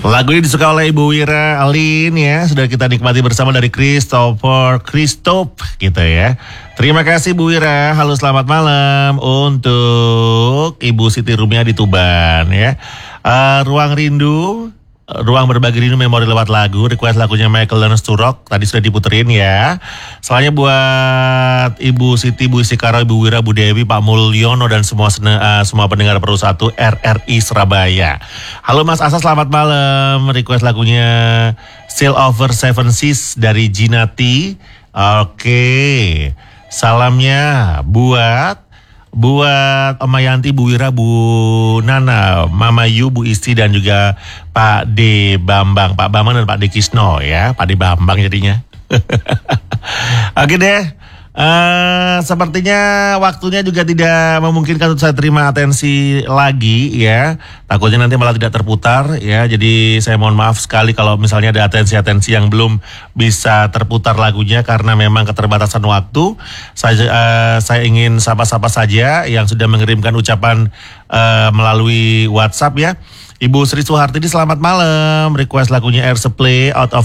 Lagu ini disuka oleh Ibu Wira Alin ya. Sudah kita nikmati bersama dari Christoph gitu ya. Terima kasih Bu Wira. Halo selamat malam untuk Ibu Siti Rumia di Tuban ya. Ruang Rindu, Ruang Berbagi Rindu Memori lewat lagu. Request lagunya Michael Learns to Rock. Tadi sudah diputerin ya. Soalnya buat Ibu Siti, Bu Isikara, Ibu Wira, Bu Dewi, Pak Mulyono dan semua pendengar Pro 1 RRI Surabaya. Halo Mas Asa, selamat malam. Request lagunya Still Over Seven Seas dari Jinati. Oke. Salamnya buat Oma Yanti, Bu Wira, Bu Nana, Mama Yu, Bu Isti dan juga Pak D Bambang, Pak Bambang dan Pak D Kisno ya, Pak D Bambang jadinya. Oke deh. Sepertinya waktunya juga tidak memungkinkan untuk saya terima atensi lagi ya. Takutnya nanti malah tidak terputar ya. Jadi saya mohon maaf sekali kalau misalnya ada atensi-atensi yang belum bisa terputar lagunya karena memang keterbatasan waktu. Saya ingin sapa-sapa saja yang sudah mengirimkan ucapan melalui WhatsApp ya. Ibu Sri Suhartini selamat malam. Request lagunya Air Supply Out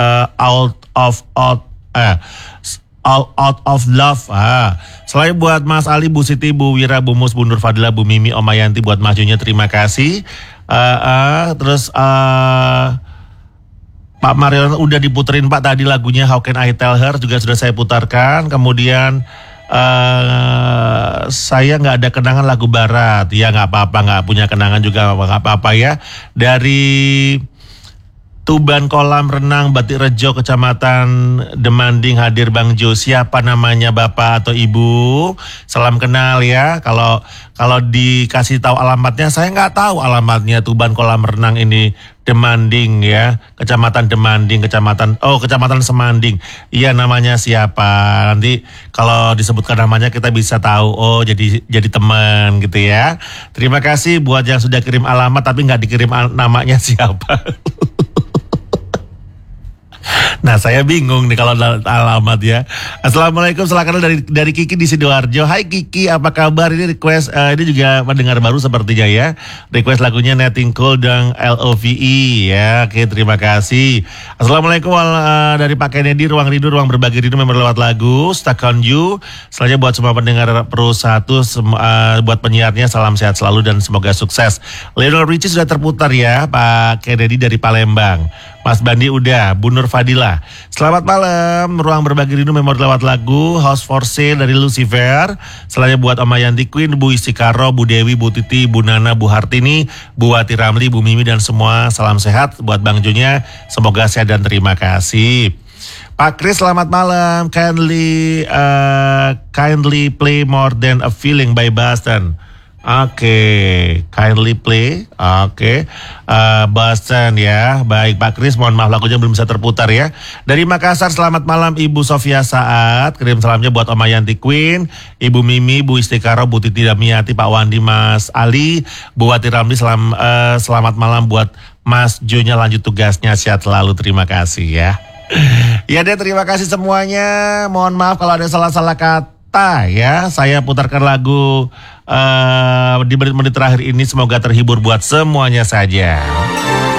of Love. Selain buat Mas Ali, Bu Siti, Bu Wira, Bu Mus, Bu Nur Fadila, Bu Mimi, Om Mayanti buat majunya terima kasih. Terus Pak Marion udah diputerin Pak tadi lagunya How Can I Tell Her juga sudah saya putarkan. Kemudian saya nggak ada kenangan lagu barat. Ya nggak apa-apa, nggak punya kenangan juga nggak apa-apa ya. Dari Tuban Kolam Renang Batik Rejo Kecamatan Demanding hadir Bang Jo. Siapa namanya Bapak atau Ibu? Salam kenal ya. Kalau dikasih tahu alamatnya, saya nggak tahu alamatnya Tuban Kolam Renang ini Demanding ya, Kecamatan Demanding, Kecamatan Semanding. Iya namanya siapa? Nanti kalau disebutkan namanya kita bisa tahu. Oh jadi teman gitu ya. Terima kasih buat yang sudah kirim alamat tapi nggak dikirim namanya siapa. Nah saya bingung nih kalau alamat ya. Assalamualaikum, silakan dari Kiki di Sidoarjo. Hai Kiki, apa kabar? Ini request, ini juga pendengar baru sepertinya ya. Request lagunya Netting Cool dan LOVE ya. Oke, terima kasih. Assalamualaikum dari Pak Kennedy, Ruang Rindu, Ruang Berbagi Rindu member lewat lagu Stuck on You. Selanjutnya buat semua pendengar Pro 1, buat penyiarnya salam sehat selalu dan semoga sukses. Lionel Richie sudah terputar ya, Pak Kennedy dari Palembang. Mas Bandi udah, Bu Nur Fadila. Selamat malam, Ruang Berbagi Rindu memori lewat lagu House for Sale dari Lucifer. Selanjutnya buat Oma Yanti Queen, Bu Istikaro, Bu Dewi, Bu Titi, Bu Nana, Bu Hartini, Bu Wati Ramli, Bu Mimi dan semua salam sehat. Buat Bang Jonya, semoga sehat dan terima kasih. Pak Kris selamat malam. Kindly play More Than a Feeling by Boston. Oke, kindly play. Oke, Boston ya. Baik Pak Kris, mohon maaf lagunya belum bisa terputar ya. Dari Makassar, selamat malam Ibu Sofia Saat. Kirim salamnya buat Oma Yanti Queen, Ibu Mimi, Bu Istikaro, Bu Titi Damiati, Pak Wandi, Mas Ali, Bu Wati Ramli. Selamat malam buat Mas Jonya, lanjut tugasnya, sehat selalu, terima kasih ya. Ya deh, terima kasih semuanya. Mohon maaf kalau ada salah-salah kata ya. Saya putarkan lagu di menit-menit terakhir ini, semoga terhibur buat semuanya saja.